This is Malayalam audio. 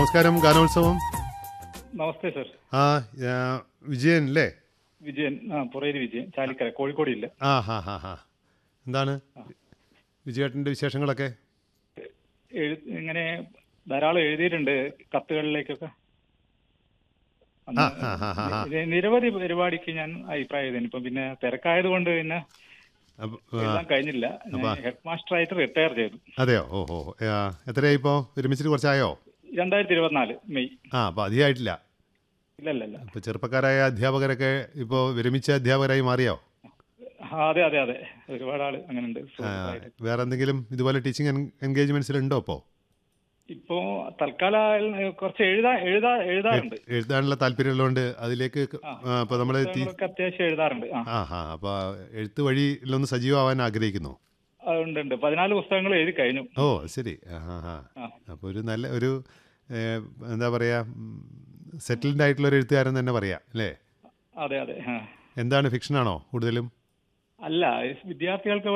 നമസ്കാരം, ഗാനോത്സവം. നമസ്തേ സർ. ആ വിജയൻ അല്ലേ? വിജയൻ, പുറയിൽ വിജയൻ, ചാലിക്കര, കോഴിക്കോട് ഇല്ല. എന്താണ് വിജയേട്ടൻ്റെ വിശേഷങ്ങളൊക്കെ? ഇങ്ങനെ ധാരാളം എഴുതിയിട്ടുണ്ട് കത്തുകളിലേക്കൊക്കെ. നിരവധി പരിപാടിക്ക് ഞാൻ അഭിപ്രായം എഴുതി. ഇപ്പം പിന്നെ തിരക്കായത് കൊണ്ട് പിന്നെ എഴുതാൻ കഴിഞ്ഞില്ല. ഹെഡ് മാസ്റ്റർ ആയിട്ട് റിട്ടയർ ചെയ്തു. അതെയോ? ഓഹോ. എത്രയായി ഇപ്പോൾ? ഒരുമിച്ചിട്ട് കുറച്ചായോ? 2024 മെയ്. അപ്പോൾ അധികമായിട്ടില്ല. ഇല്ല. ഇപ്പോൾ ചെറുപ്പക്കാരായ അധ്യാപകരൊക്കെ ഇപ്പോൾ വിരമിച്ച അധ്യാപകരായി മാറിയോ? അതെ അതെ അതെ, ഒരുപാട് ആള് അങ്ങനെ ഉണ്ട്. വേറെ എന്തെങ്കിലും ഇതുപോലെ ടീച്ചിങ് എൻഗേജ്മെന്റ്സിലുണ്ടോ ഇപ്പോൾ? ഇപ്പോ തൽക്കാലം കുറച്ച് എഴുതാറുണ്ട്. എഴുതാനുള്ള താല്പര്യമുള്ളതുകൊണ്ട് അതിലേക്ക് ഇപ്പോൾ നമ്മൾ അത്യാവശ്യം എഴുതാറുണ്ട്. അപ്പോൾ എഴുത്ത് വഴിയിലൊന്ന് സജീവമാവാൻ ആഗ്രഹിക്കുന്നു. ഉണ്ട് 14 പുസ്തകങ്ങൾ എഴുതി കഴിഞ്ഞു. ഓ ശരി. അപ്പോൾ ഒരു നല്ല ഒരു എന്താ പറയുക, സെറ്റിൽഡ് ആയിട്ടുള്ള ഒരു എഴുത്തുകാരൻ തന്നെ പറയാം അല്ലേ? അതെ. എന്താണ്, ഫിക്ഷനാണോ കൂടുതലും? അല്ല, വിദ്യാർത്ഥികൾക്ക്